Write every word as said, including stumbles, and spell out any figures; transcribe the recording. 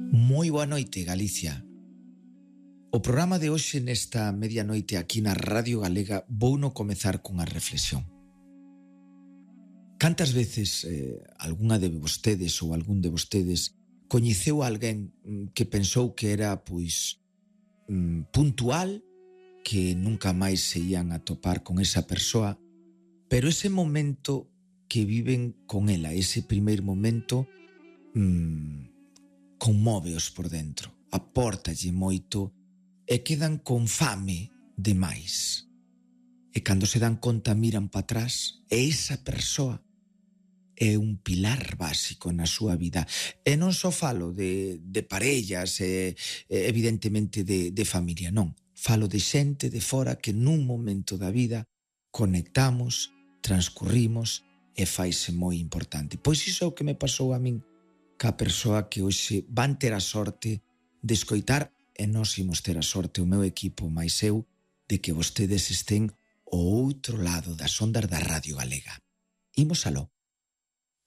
Moi boa noite, Galicia. O programa de hoxe nesta medianoite aquí na Radio Galega vouno comezar cunha reflexión. Cantas veces eh, algunha de vostedes ou algún de vostedes coñeceu a alguén que pensou que era, pois, mm, puntual, que nunca máis se ían a topar con esa persoa, pero ese momento que viven con ela, ese primeiro momento, mmm, conmóveos por dentro, apórtalle moito e quedan con fame de máis. E cando se dan conta miran para atrás e esa persoa é un pilar básico na súa vida. E non só falo de, de parellas e, e evidentemente de, de familia, non. Falo de xente de fora que nun momento da vida conectamos, transcurrimos e faise moi importante. Pois iso é o que me pasou a min ca persoa que hoxe van ter a sorte de escoitar e nós imos ter a sorte, o meu equipo máis eu, de que vostedes estén ao outro lado das ondas da Radio Galega. Imos aló.